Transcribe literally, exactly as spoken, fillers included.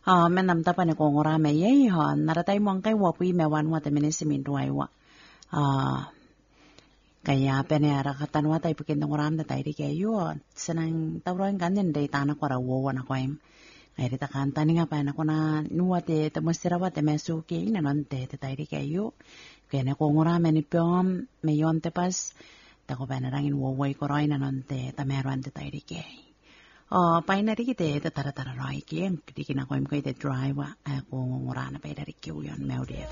Ah, men nam tapa ne ko ngora me ye ha naratai mong kai wa pui me wan wa te minisimin duai wa. Ah, kaya pene ara katan wa tai pikin ngoram da tai ri ke yo senang tawroin kanyen dei tana ko ra wo na ko im. Ai ri ta kan tani nga pa na ko na nuwa te te mostira wa te mesu ke ina non te te tai ri ke yo. Kene ko ngora me ni pom me yon te pas ta ko pene rangin wo wo ko roi na non te ta meron te tai ri ke. Oh, paina ri te te tara tara roi ke, kiti kina ko im ko te drive wa ko ngora na pa ri ke yon me